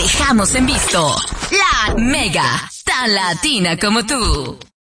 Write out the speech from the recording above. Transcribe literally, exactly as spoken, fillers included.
dejamos en visto. La Mega, tan latina como tú.